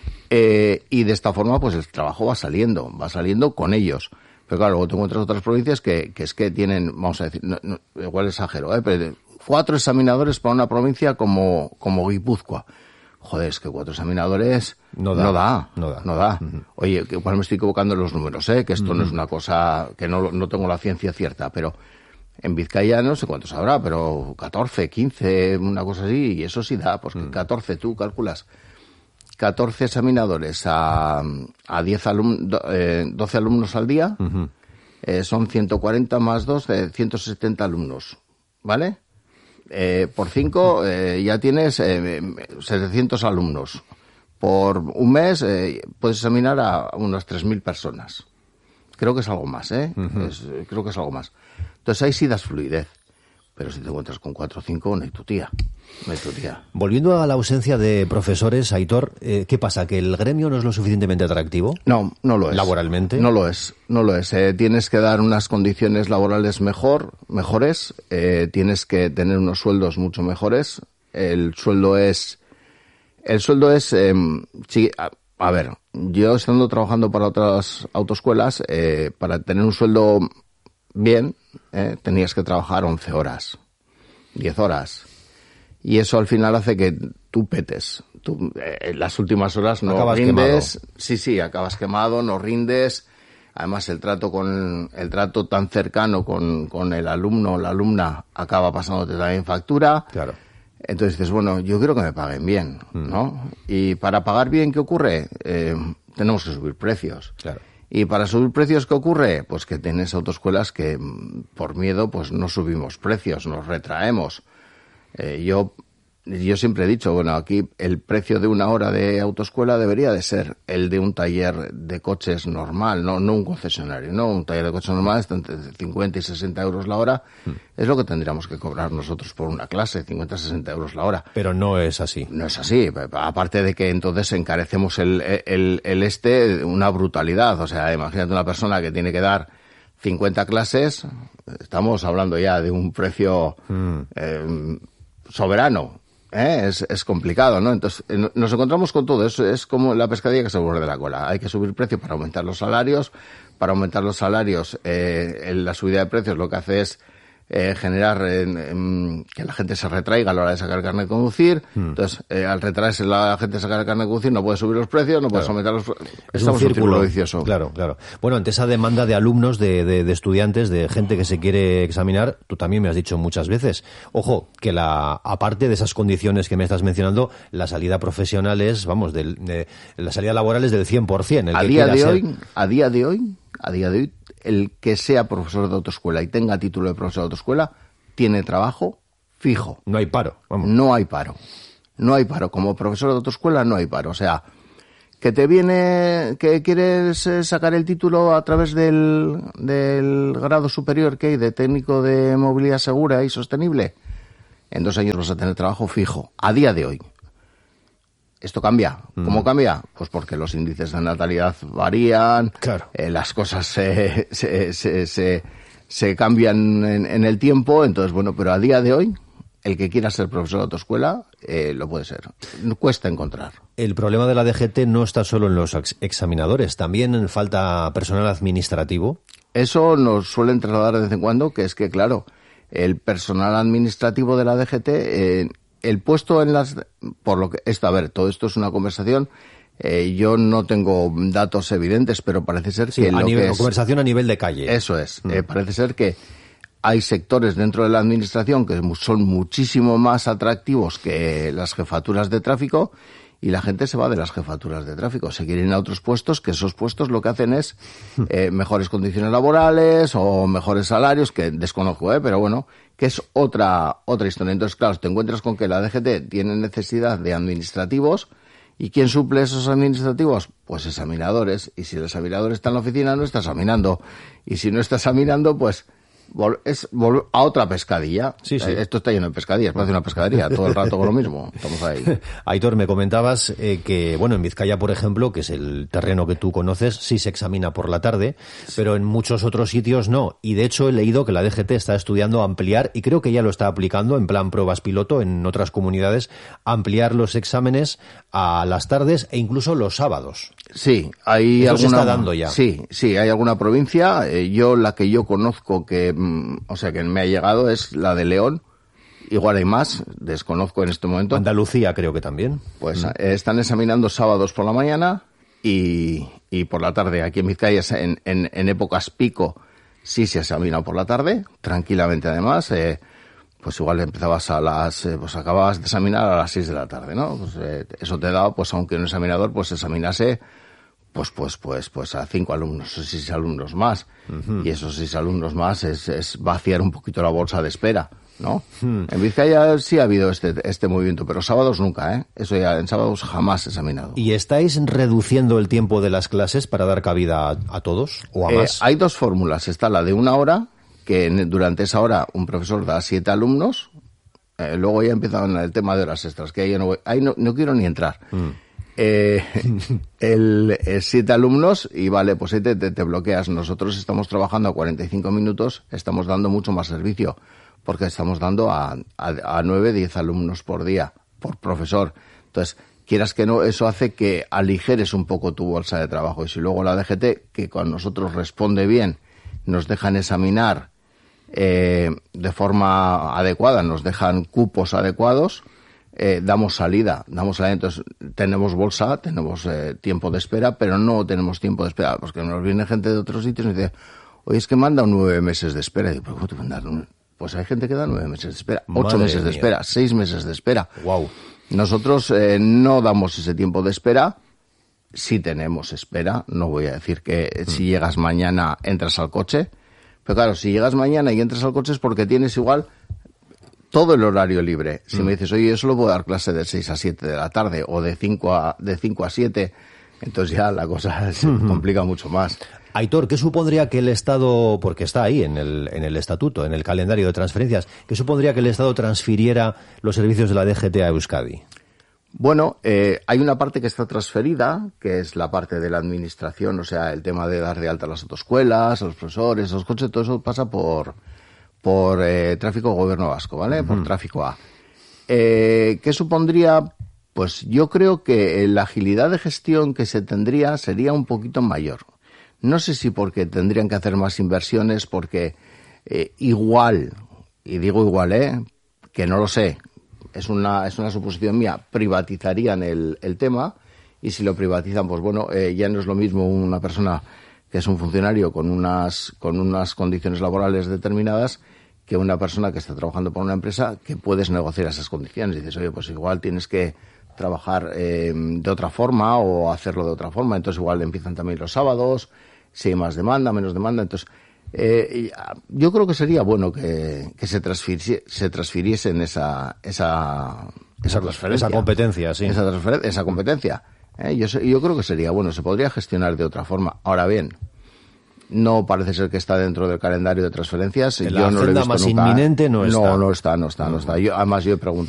Eh, y de esta forma, pues el trabajo va saliendo, va saliendo con ellos. Pero claro, luego te encuentras otras provincias que, que es que tienen, vamos a decir, no, no, igual exagero, ¿eh? Pero cuatro examinadores para una provincia como, como Guipúzcoa. Joder, es que cuatro examinadores no da. No da. No da. No da. Uh-huh. Oye, que igual me estoy equivocando en los números, ¿eh? Que esto uh-huh. no es una cosa, que no, no tengo la ciencia cierta, pero en Vizcaya no sé cuántos habrá, pero catorce, quince, una cosa así, y eso sí da, porque uh-huh. catorce, tú calculas, catorce examinadores a, a diez alumnos, eh, doce alumnos al día, uh-huh. eh, son ciento cuarenta más dos, de ciento setenta alumnos, ¿vale? Eh, por cinco eh, ya tienes eh, setecientos alumnos. Por un mes eh, puedes examinar a unas tres mil personas. Creo que es algo más, ¿eh? Uh-huh. Es, creo que es algo más. Entonces ahí sí das fluidez. Pero si te encuentras con cuatro o cinco, no hay tu tía. No hay tu tía. Volviendo a la ausencia de profesores, Aitor, eh, ¿qué pasa? ¿Que el gremio no es lo suficientemente atractivo? No, no lo es. ¿Laboralmente? No lo es, no lo es. Eh, tienes que dar unas condiciones laborales mejor, mejores. Eh, tienes que tener unos sueldos mucho mejores. El sueldo es... El sueldo es... Eh, si, a ver, yo estando trabajando para otras autoescuelas, eh, para tener un sueldo bien, eh, tenías que trabajar once horas, diez horas. Y eso al final hace que tú petes. Tú, eh, en las últimas horas no acabas rindes. Quemado. Sí, sí, acabas quemado, no rindes. Además, el trato con el trato tan cercano con, con el alumno o la alumna acaba pasándote también factura. Claro. Entonces dices, bueno, yo quiero que me paguen bien, ¿no? Y para pagar bien, ¿qué ocurre? Eh, tenemos que subir precios. Claro. Y para subir precios, ¿qué ocurre? Pues que tienes autoescuelas que por miedo pues no subimos precios, nos retraemos. Eh, yo yo siempre he dicho, bueno, aquí el precio de una hora de autoescuela debería de ser el de un taller de coches normal, no no un concesionario, no un taller de coches normal está entre cincuenta y sesenta euros la hora, mm. es lo que tendríamos que cobrar nosotros por una clase, cincuenta a sesenta euros la hora. Pero no es así. No es así, aparte de que entonces encarecemos el, el, el este, una brutalidad, o sea, imagínate una persona que tiene que dar cincuenta clases, estamos hablando ya de un precio mm. eh, soberano. ¿Eh? Es, es complicado, ¿no? Entonces, eh, nos encontramos con todo eso. Es como la pescadilla que se muerde la cola. Hay que subir precio para aumentar los salarios. Para aumentar los salarios, eh, la subida de precios lo que hace es eh, generar eh, eh, que la gente se retraiga a la hora de sacar el carnet de conducir. Mm. Entonces, eh, al retraerse la gente a sacar el carnet de conducir, no puede subir los precios, no puede claro. aumentar los precios. Es Estamos un círculo, en un círculo vicioso. Claro, claro. Bueno, ante esa demanda de alumnos, de, de, de estudiantes, de gente que se quiere examinar, tú también me has dicho muchas veces, ojo, que la aparte de esas condiciones que me estás mencionando, la salida profesional es, vamos, del, de, la salida laboral es del cien por ciento. El a que día de ser... hoy, a día de hoy, a día de hoy, el que sea profesor de autoescuela y tenga título de profesor de autoescuela tiene trabajo fijo. No hay paro. Vamos. No hay paro. No hay paro. Como profesor de autoescuela no hay paro. O sea, que te viene, que quieres sacar el título a través del, del grado superior que hay de técnico de movilidad segura y sostenible, en dos años vas a tener trabajo fijo. A día de hoy. ¿Esto cambia? ¿Cómo mm. cambia? Pues porque los índices de natalidad varían, claro. eh, las cosas se, se, se, se, se cambian en, en el tiempo, entonces bueno, pero a día de hoy, el que quiera ser profesor de autoescuela, eh, lo puede ser. Cuesta encontrar. El problema de la D G T no está solo en los ex- examinadores, también falta personal administrativo. Eso nos suelen trasladar de vez en cuando, que es que claro, el personal administrativo de la D G T... Eh, el puesto en las, por lo que, esto, a ver, todo esto es una conversación, eh, yo no tengo datos evidentes, pero parece ser sí, que a lo nivel, que es, conversación a nivel de calle. Eso es, mm. eh, parece ser que hay sectores dentro de la administración que son muchísimo más atractivos que las jefaturas de tráfico y la gente se va de las jefaturas de tráfico, se quieren ir a otros puestos, que esos puestos lo que hacen es eh, mejores condiciones laborales o mejores salarios, que desconozco, eh, pero bueno, que es otra otra historia. Entonces, claro, te encuentras con que la D G T tiene necesidad de administrativos, ¿y quién suple esos administrativos? Pues examinadores, y si el examinador está en la oficina no está examinando, y si no está examinando, pues es volver a otra pescadilla. Sí, sí. Esto está lleno de pescadillas, parece una pescadería, todo el rato con lo mismo. Estamos ahí. Aitor, me comentabas eh, que, bueno, en Vizcaya, por ejemplo, que es el terreno que tú conoces, sí se examina por la tarde, sí. pero en muchos otros sitios no. Y de hecho he leído que la D G T está estudiando ampliar, y creo que ya lo está aplicando en plan pruebas piloto en otras comunidades, ampliar los exámenes a las tardes e incluso los sábados. Sí, hay Eso alguna, se está dando ya. Sí, sí, hay alguna provincia. Eh, yo, la que yo conozco que, mm, o sea, que me ha llegado es la de León. Igual hay más, desconozco en este momento. Andalucía creo que también. Pues mm. eh, están examinando sábados por la mañana y, y por la tarde. Aquí en Vizcaya, en, en, en épocas pico, sí se examina por la tarde, tranquilamente además. Eh, pues igual empezabas a las, eh, pues acababas de examinar a las seis de la tarde, ¿no? Pues eh, eso te da, pues aunque un examinador pues examinase pues pues pues pues a cinco alumnos o seis alumnos más. Uh-huh. Y esos seis alumnos más es, es vaciar un poquito la bolsa de espera, ¿no? Uh-huh. En Vizcaya sí ha habido este este movimiento, pero sábados nunca, ¿eh? Eso ya en sábados jamás examinado. ¿Y estáis reduciendo el tiempo de las clases para dar cabida a, a todos o a eh, más? Hay dos fórmulas. Está la de una hora, que durante esa hora un profesor da siete alumnos. Eh, luego ya empezaban el tema de horas extras, que ahí, no, voy, ahí no, no quiero ni entrar. Mm. Eh, el, el siete alumnos y vale, pues ahí te, te, te bloqueas. Nosotros estamos trabajando a cuarenta y cinco minutos, estamos dando mucho más servicio, porque estamos dando a, a, a nueve, diez alumnos por día, por profesor. Entonces, quieras que no, eso hace que aligeres un poco tu bolsa de trabajo. Y si luego la D G T, que con nosotros responde bien, nos dejan examinar eh, de forma adecuada, nos dejan cupos adecuados, eh, damos salida, damos salida. Entonces tenemos bolsa, tenemos eh, tiempo de espera, pero no tenemos tiempo de espera, porque nos viene gente de otros sitios y nos dice, oye, es que manda nueve meses de espera. Y digo, ¿cómo te mandan un...? Pues hay gente que da nueve meses de espera, ocho Madre meses de mía. espera, seis meses de espera. Wow. Nosotros eh, no damos ese tiempo de espera. Sí tenemos espera. No voy a decir que mm. si llegas mañana entras al coche. Pero claro, si llegas mañana y entras al coche es porque tienes igual todo el horario libre. Si mm. me dices, oye, yo solo puedo dar clase de seis a siete de la tarde o de cinco a siete, entonces ya la cosa se mm-hmm. complica mucho más. Aitor, ¿qué supondría que el Estado, porque está ahí en el, en el estatuto, en el calendario de transferencias, qué supondría que el Estado transfiriera los servicios de la D G T a Euskadi? Bueno, eh, hay una parte que está transferida, que es la parte de la administración, o sea, el tema de dar de alta a las autoescuelas, a los profesores, a los coches, todo eso pasa por, por eh, tráfico gobierno vasco, ¿vale? Uh-huh. Por tráfico A. Eh, ¿Qué supondría? Pues yo creo que la agilidad de gestión que se tendría sería un poquito mayor. No sé si porque tendrían que hacer más inversiones, porque eh, igual, y digo igual, eh, que no lo sé, es una es una suposición mía, privatizarían el, el tema, y si lo privatizan, pues bueno, eh, ya no es lo mismo una persona que es un funcionario con unas con unas condiciones laborales determinadas que una persona que está trabajando por una empresa que puedes negociar esas condiciones. Y dices, oye, pues igual tienes que trabajar eh, de otra forma o hacerlo de otra forma, entonces igual empiezan también los sábados, si hay más demanda, menos demanda, entonces eh, yo creo que sería bueno que, que se transfiriese, se transfiriese en esa esa esa transferencia, esa competencia, sí, esa transfer- esa competencia. Eh, yo yo creo que sería bueno, se podría gestionar de otra forma. Ahora bien, no parece ser que está dentro del calendario de transferencias. En yo la no lo he agenda visto más nunca. inminente no está. No, no está, no está, no está. Yo, además yo he preguntado